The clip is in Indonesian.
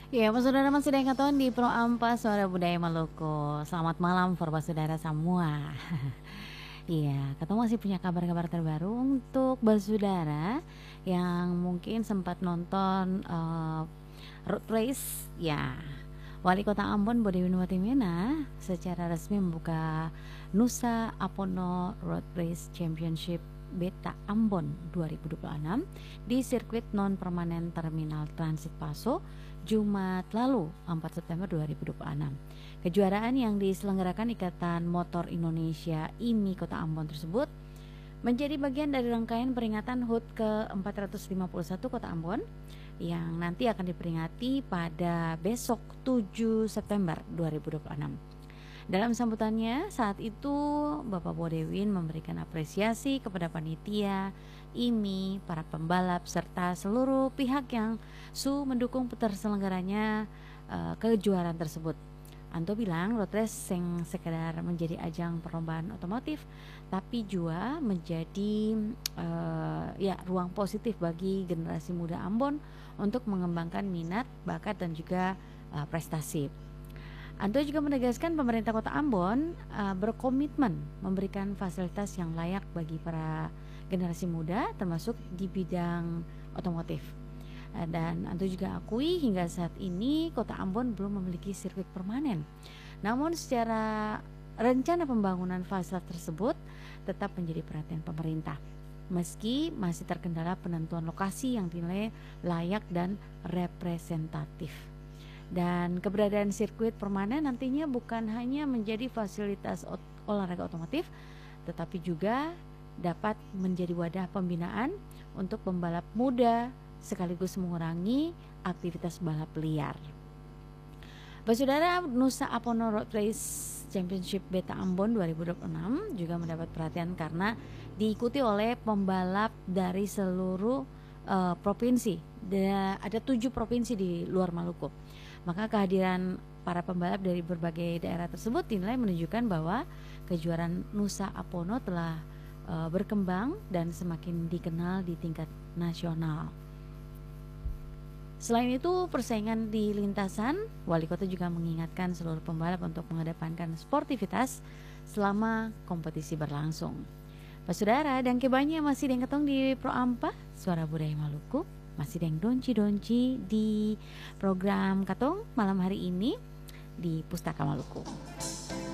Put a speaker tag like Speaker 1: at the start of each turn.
Speaker 1: Ya, Saudara masih dengan katon di Pro Ampas Suara Budaya Maluku. Selamat malam for saudara semua. Iya, ketemu masih punya kabar-kabar terbaru untuk saudara yang mungkin sempat nonton road race. Ya, Wali Kota Ambon Bodewin Watimena secara resmi membuka Nusa Apono Road Race Championship Beta Ambon 2026 di sirkuit non permanen Terminal Transit Paso Jumat lalu 4 September 2026. Kejuaraan yang diselenggarakan Ikatan Motor Indonesia IMI Kota Ambon tersebut menjadi bagian dari rangkaian peringatan HUT ke-451 Kota Ambon yang nanti akan diperingati pada besok 7 September 2026. Dalam sambutannya saat itu Bapak Bodewin memberikan apresiasi kepada panitia, IMI, para pembalap serta seluruh pihak yang mendukung terselenggaranya kejuaraan tersebut. Anto bilang road race yang sekedar menjadi ajang perlombaan otomotif tapi juga menjadi ruang positif bagi generasi muda Ambon untuk mengembangkan minat, bakat dan juga prestasi. Anto juga menegaskan pemerintah Kota Ambon berkomitmen memberikan fasilitas yang layak bagi para generasi muda termasuk di bidang otomotif. Dan Anto juga akui hingga saat ini Kota Ambon belum memiliki sirkuit permanen. Namun secara rencana pembangunan fasilitas tersebut tetap menjadi perhatian pemerintah. Meski masih terkendala penentuan lokasi yang dinilai layak dan representatif. Dan keberadaan sirkuit permanen nantinya bukan hanya menjadi fasilitas olahraga otomotif, tetapi juga dapat menjadi wadah pembinaan untuk pembalap muda sekaligus mengurangi aktivitas balap liar. Saudara, Nusa Apono Road Race Championship Beta Ambon 2026 juga mendapat perhatian karena diikuti oleh pembalap dari seluruh provinsi. Ada 7 provinsi di luar Maluku. Maka kehadiran para pembalap dari berbagai daerah tersebut dinilai menunjukkan bahwa kejuaraan Nusa Apono telah berkembang dan semakin dikenal di tingkat nasional. Selain itu, persaingan di lintasan, Wali Kota juga mengingatkan seluruh pembalap untuk mengedepankan sportivitas selama kompetisi berlangsung. Saudara, dan kebanyakan masih ketong di Pro Ampa Suara Budaya Maluku. Masih donci-donci di program Katong malam hari ini di Pustaka Maluku.